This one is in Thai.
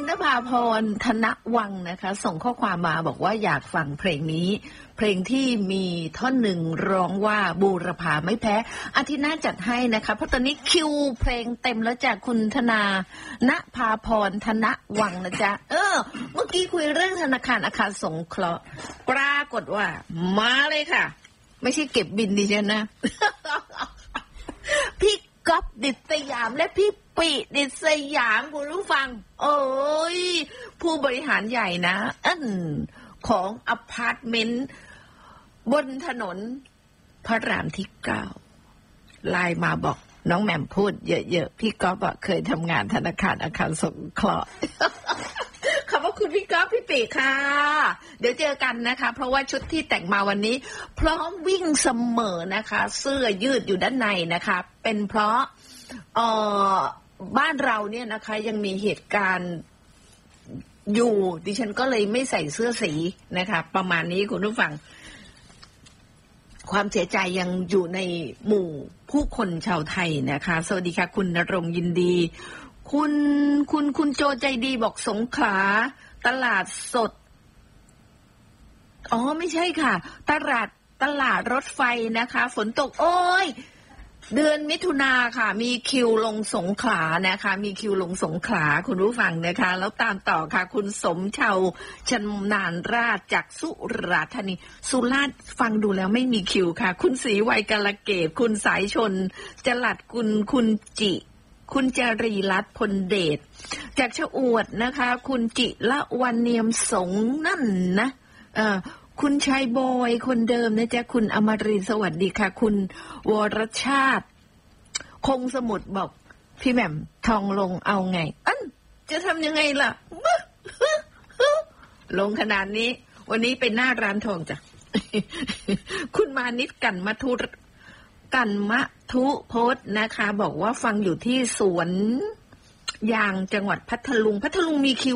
ณภาพรธนวังนะคะส่งข้อความมาบอกว่าอยากฟังเพลงนี้เพลงที่มีท่อนหนึ่งร้องว่าบูรพาไม่แพ้อาทิตย์หน้าจัดให้นะคะเพราะตอนนี้คิวเพลงเต็มแล้วจากคุณธนาณภาพรธนวังนะจ๊ะเมื่อกี้คุยเรื่องธนาคารอาคารสงเคราะห์ปรากฏว่ามาเลยค่ะไม่ใช่เก็บบินดิฉันนะ พี่ก๊อฟดิษยามและพี่ปิดิษยามคุณผู้ฟังโอ้ยผู้บริหารใหญ่นะของอพาร์ตเมนต์บนถนนพระรามที่9ไลน์มาบอกน้องแหม่มพูดเยอะๆพี่ก๊อฟเคยทำงานธนาคารอาคารสงเคราะห์ ขอบคุณพี่ก๊อฟพี่ปิค่ะเดี๋ยวเจอกันนะคะเพราะว่าชุดที่แต่งมาวันนี้พร้อมวิ่งเสมอนะคะเสื้อยืดอยู่ด้านในนะคะเป็นเพราะบ้านเราเนี่ยนะคะยังมีเหตุการณ์อยู่ดิฉันก็เลยไม่ใส่เสื้อสีนะคะประมาณนี้คุณผู้ฟังความเสียใจยังอยู่ในหมู่ผู้คนชาวไทยนะคะสวัสดีค่ะคุณณรงค์ยินดีคุณโจใจดีบอกสงขลาตลาดสดไม่ใช่ค่ะตลาดรถไฟนะคะฝนตกโอ้ยเดือนมิถุนาค่ะมีคิวลงสงขลานะคะมีคิวลงสงขลาคุณผู้ฟังนะคะแล้วตามต่อค่ะคุณสมเชาชนานราชจากสุราษฎร์ธานีสุราษฎร์ฟังดูแล้วไม่มีคิวค่ะคุณศรีวัยกาลเกตคุณสายชนจลัดคุณจรีรัตน์พลเดชจากชะอวดนะคะคุณจิละวันเนียมสงนั่นนะคุณชายบอยคนเดิมนะจ๊ะคุณอมรินทร์สวัสดีค่ะคุณวรชาติคงสมุทรบอกพี่แหม่มทองลงเอาไงจะทำยังไงล่ะ ลงขนาดนี้วันนี้ไปหน้าร้านทองจ้ะ คุณมานิดกันมทุโพสต์นะคะบอกว่าฟังอยู่ที่สวนยางจังหวัดพัทลุงมีคิว